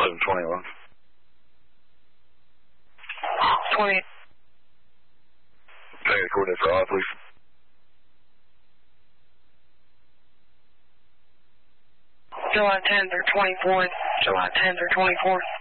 1121. 20. Take the coordinates for odd, please. July 10th or 24th. July 10th or 24th.